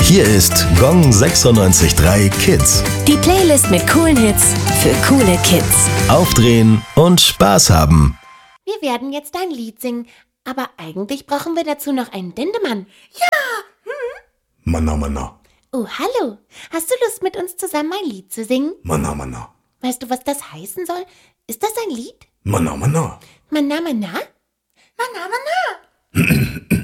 Hier ist Gong 96.3 Kids. Die Playlist mit coolen Hits für coole Kids. Aufdrehen und Spaß haben. Wir werden jetzt ein Lied singen, aber eigentlich brauchen wir dazu noch einen Dendemann. Manna, Manna. Oh, hallo. Hast du Lust, mit uns zusammen ein Lied zu singen? Manna, Manna. Weißt du, was das heißen soll? Ist das ein Lied? Manna, Manna. Manna, manna? Manna, manna.